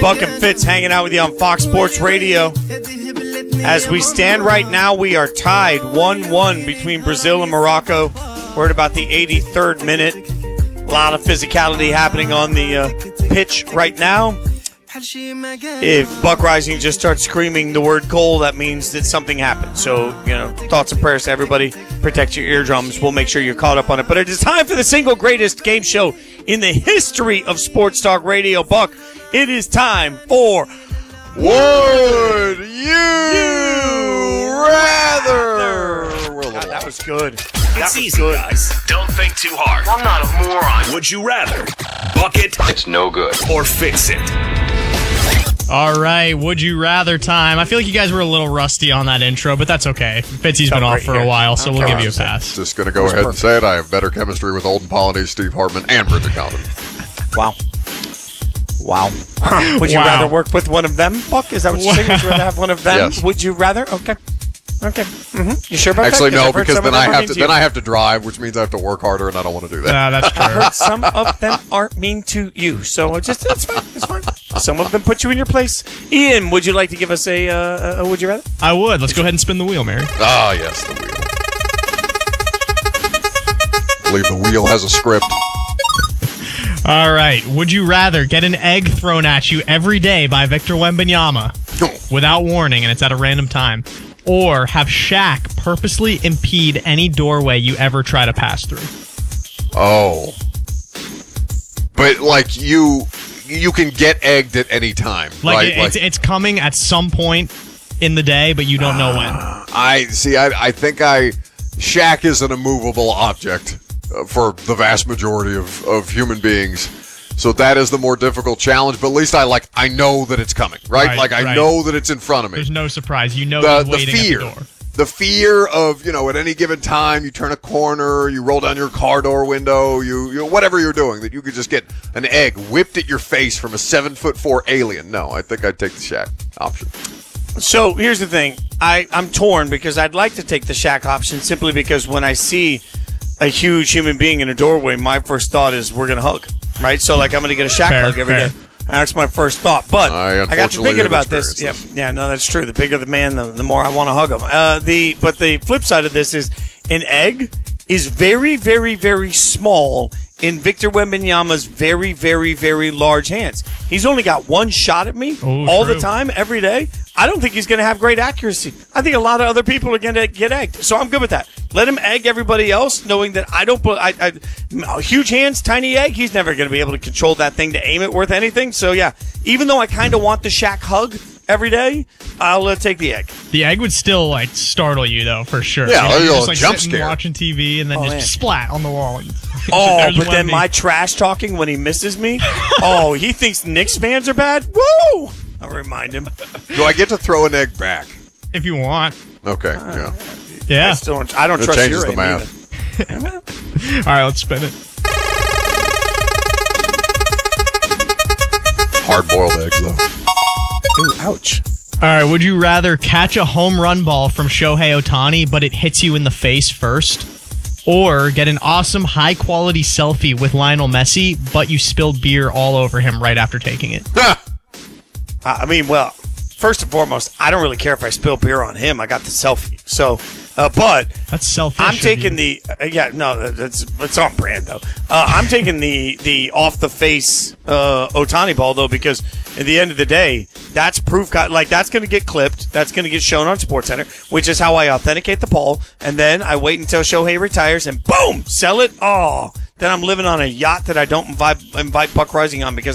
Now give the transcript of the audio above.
Buck and Fitz hanging out with you on Fox Sports Radio. As we stand right now, we are tied 1-1 between Brazil and Morocco. We're at about the 83rd minute. A lot of physicality happening on the pitch right now. If Buck Rising just starts screaming the word goal, that means that something happened. So, thoughts and prayers to everybody. Protect your eardrums. We'll make sure you're caught up on it. But it is time for the single greatest game show in the history of Sports Talk Radio. Buck, it is time for Would You Rather? God, that was good. It's easy, guys. Don't think too hard. I'm not a moron. Would you rather buck it? It's no good. Or fix it? All right, would you rather time. I feel like you guys were a little rusty on that intro, but that's okay. Fitzy's been off for a while, so we'll give you a pass. Just going to go ahead and say it. I have better chemistry with Olden Polynice, Steve Hartman, and Brendan Calvin. Wow. Would you rather work with one of them, Buck? Is that what you're saying? Would you rather have one of them? Yes. Would you rather? Okay. Mm-hmm. You sure about Actually, that? no, because then I have to drive, which means I have to work harder, and I don't want to do that. That's true. I heard some of them aren't mean to you, so it's fine. It's fine. Some of them put you in your place. Ian, would you like to give us a would you rather? I would. Let's go ahead and spin the wheel, Mary. Ah, yes, the wheel. I believe the wheel has a script. All right. Would you rather get an egg thrown at you every day by Victor Wembanyama without warning, and it's at a random time, or have Shaq purposely impede any doorway you ever try to pass through? Oh. But, like, you can get egged at any time. Like, right? it's coming at some point in the day, but you don't know when. I think Shaq is an immovable object for the vast majority of human beings. So that is the more difficult challenge, but at least I know that it's coming, right? I know that it's in front of me. There's no surprise. You know he's waiting fear, at the door. The fear of, at any given time, you turn a corner, you roll down your car door window, you whatever you're doing, that you could just get an egg whipped at your face from a 7'4" alien. No, I think I'd take the Shaq option. So here's the thing. I'm torn because I'd like to take the Shaq option simply because when I see a huge human being in a doorway, my first thought is we're going to hug, right? So, I'm going to get a Shaq hug every day. That's my first thought. But I got to thinking about this. Yeah, no, that's true. The bigger the man, the more I want to hug him. But the flip side of this is an egg is very, very, very small in Victor Wembanyama's very, very, very large hands. He's only got one shot at me all the time, every day. I don't think he's going to have great accuracy. I think a lot of other people are going to get egged. So I'm good with that. Let him egg everybody else, knowing that I don't put huge hands, tiny egg. He's never going to be able to control that thing to aim it worth anything. So, yeah, even though I kind of want the Shaq hug every day, I'll take the egg. The egg would still, startle you, though, for sure. Yeah, you're just, jump sitting scare. Watching TV and then just splat on the wall. But then my trash talking when he misses me, he thinks Knicks fans are bad? Woo! I'll remind him. Do I get to throw an egg back? If you want. Okay, yeah. Yeah. I don't trust changes your the math. All right, let's spin it. Hard-boiled eggs, though. Ooh, ouch. All right, would you rather catch a home run ball from Shohei Ohtani, but it hits you in the face first? Or get an awesome high-quality selfie with Lionel Messi, but you spilled beer all over him right after taking it? First and foremost, I don't really care if I spill beer on him. I got the selfie. So, but that's selfish. I'm taking it's on brand though. I'm taking the off the face Ohtani ball though, because at the end of the day, that's proof. That's going to get clipped. That's going to get shown on SportsCenter, which is how I authenticate the ball, and then I wait until Shohei retires and boom, sell it. Then I'm living on a yacht that I don't invite Buck Rising on because